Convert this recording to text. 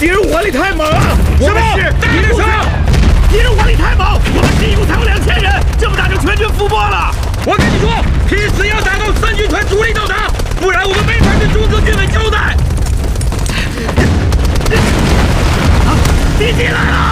敌人火力太猛了！ 什么？大点声！ 敌人火力太猛，我们第一股才有2000人，这么大就全军覆没了！ 我跟你说，拼死要打到3军团主力到达，不然我们没法跟中泽军委交代。 敌机来了！